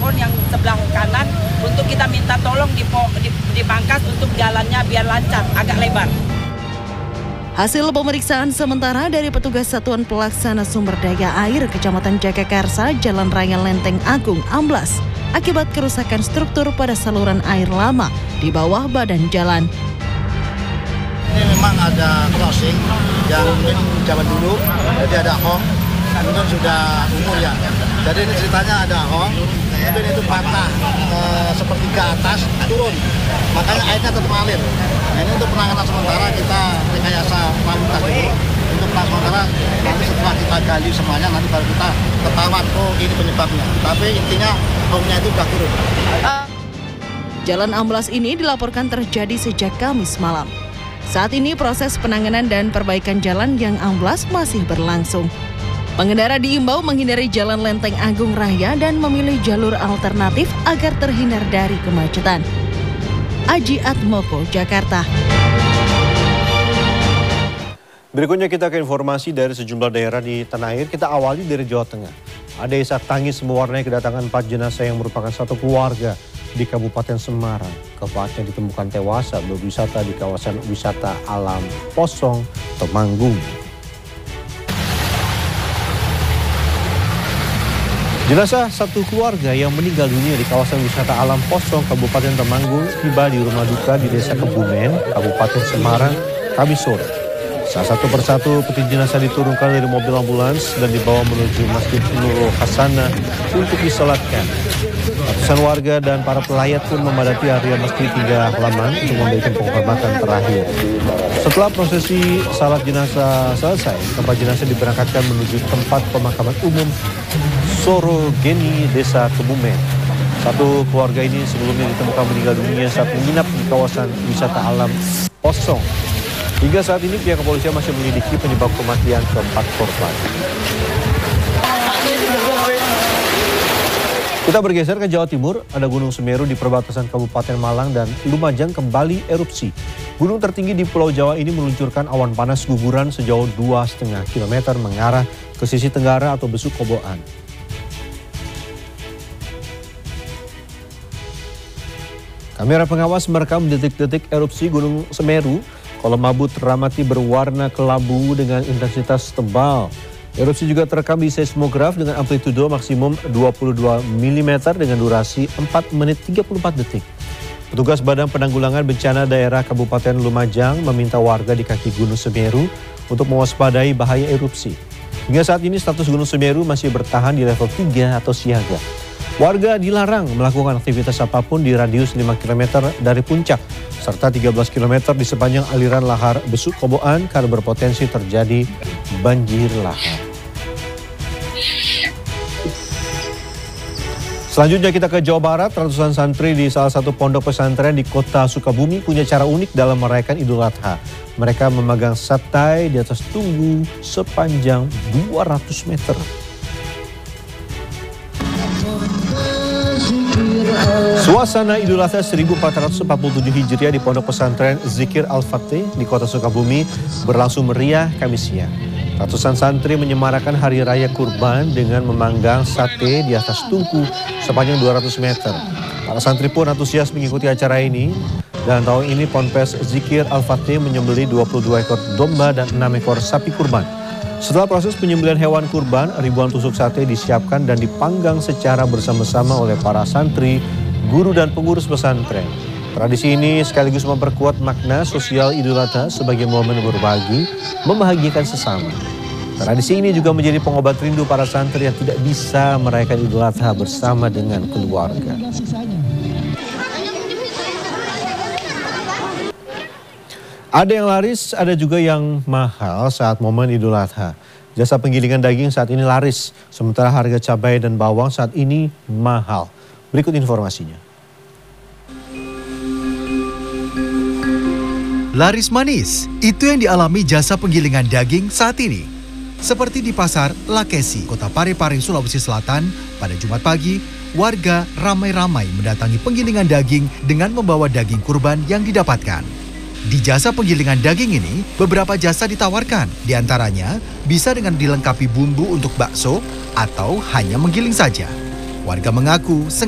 pohon yang sebelah kanan untuk kita minta tolong dipangkas untuk jalannya biar lancar, agak lebar. Hasil pemeriksaan sementara dari petugas Satuan Pelaksana Sumber Daya Air Kecamatan Jagakarsa, Jalan Raya Lenteng Agung amblas akibat kerusakan struktur pada saluran air lama di bawah badan jalan. Ini memang ada crossing yang mungkin zaman dulu, jadi ada hong, mungkin sudah umur ya. Jadi ini ceritanya ada hong, kemudian itu patah seperti ke atas turun, makanya airnya tetap mengalir. Nah, ini untuk penanganan sementara kita rekayasa lalu lintas dulu. Untuk penanganan sementara nanti setelah kita gali semuanya nanti baru kita ketahuan oh ini penyebabnya. Tapi intinya hongnya itu sudah turun. Jalan amblas ini dilaporkan terjadi sejak Kamis malam. Saat ini proses penanganan dan perbaikan jalan yang amblas masih berlangsung. Pengendara diimbau menghindari Jalan Lenteng Agung Raya dan memilih jalur alternatif agar terhindar dari kemacetan. Aji Atmoko, Jakarta. Berikutnya kita ke informasi dari sejumlah daerah di tanah air. Kita awali dari Jawa Tengah. Ada isak tangis mewarnai kedatangan 4 jenazah yang merupakan satu keluarga di Kabupaten Semarang. Keempatnya ditemukan tewas saat berwisata di kawasan wisata alam Posong, Temanggung. Jenazah satu keluarga yang meninggal dunia di kawasan wisata alam Posong, Kabupaten Temanggung tiba di rumah duka di Desa Kebumen, Kabupaten Semarang, Kamis sore. Satu persatu peti jenazah diturunkan dari mobil ambulans dan dibawa menuju Masjid Nurul Hasanah untuk disolatkan. Ratusan warga dan para pelayat pun memadati area masjid hingga halaman untuk memberikan penghormatan terakhir. Setelah prosesi salat jenazah selesai, keempat jenazah diberangkatkan menuju tempat pemakaman umum Sorogeni, Desa Kebumen. Satu keluarga ini sebelumnya ditemukan meninggal dunia saat menginap di kawasan wisata alam Posong. Hingga saat ini pihak kepolisian masih menyelidiki penyebab kematian keempat korban. Kita bergeser ke Jawa Timur, ada Gunung Semeru di perbatasan Kabupaten Malang dan Lumajang kembali erupsi. Gunung tertinggi di Pulau Jawa ini meluncurkan awan panas guguran sejauh 2,5 km mengarah ke sisi tenggara atau Besuk Koboan. Kamera pengawas merekam detik-detik erupsi Gunung Semeru. Kolom abu teramati berwarna kelabu dengan intensitas tebal. Erupsi juga terekam di seismograf dengan amplitudo maksimum 22 mm dengan durasi 4 menit 34 detik. Petugas Badan Penanggulangan Bencana Daerah Kabupaten Lumajang meminta warga di kaki Gunung Semeru untuk mewaspadai bahaya erupsi. Hingga saat ini status Gunung Semeru masih bertahan di level 3 atau siaga. Warga dilarang melakukan aktivitas apapun di radius 5 km dari puncak, serta 13 km di sepanjang aliran lahar Besuk Koboan karena berpotensi terjadi banjir lahar. Selanjutnya kita ke Jawa Barat. Ratusan santri di salah satu pondok pesantren di kota Sukabumi punya cara unik dalam merayakan Idul Adha. Mereka memegang satai di atas tunggu sepanjang 200 meter. Suasana Idul Adha 1447 Hijriah di Pondok Pesantren Zikir Al-Fatih di Kota Sukabumi berlangsung meriah Kamis siang. Ratusan santri menyemarakan Hari Raya Kurban dengan memanggang sate di atas tungku sepanjang 200 meter. Para santri pun antusias mengikuti acara ini. Dan tahun ini Ponpes Zikir Al-Fatih menyembelih 22 ekor domba dan 6 ekor sapi kurban. Setelah proses penyembelihan hewan kurban, ribuan tusuk sate disiapkan dan dipanggang secara bersama-sama oleh para santri, guru dan pengurus pesantren. Tradisi ini sekaligus memperkuat makna sosial Idul Adha sebagai momen berbagi, membahagiakan sesama. Tradisi ini juga menjadi pengobat rindu para santri yang tidak bisa merayakan Idul Adha bersama dengan keluarga. Ada yang laris, ada juga yang mahal saat momen Idul Adha. Jasa penggilingan daging saat ini laris, sementara harga cabai dan bawang saat ini mahal. Berikut informasinya. Laris manis, itu yang dialami jasa penggilingan daging saat ini. Seperti di pasar Lakesi, Kota Parepare, Sulawesi Selatan, pada Jumat pagi, warga ramai-ramai mendatangi penggilingan daging dengan membawa daging kurban yang didapatkan. Di jasa penggilingan daging ini, beberapa jasa ditawarkan. Di antaranya, bisa dengan dilengkapi bumbu untuk bakso atau hanya menggiling saja. Warga mengaku